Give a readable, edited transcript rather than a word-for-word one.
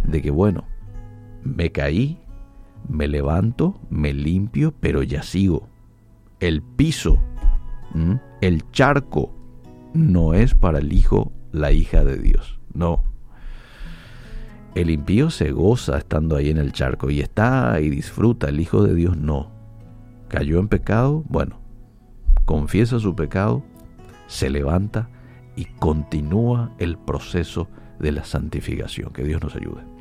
de que bueno, me caí, me levanto, me limpio, pero ya sigo. El piso, el charco, no es para el hijo, la hija de Dios. No. El impío se goza estando ahí en el charco y está y disfruta. El hijo de Dios no. Cayó en pecado, bueno, confiesa su pecado, se levanta y continúa el proceso de la santificación. Que Dios nos ayude.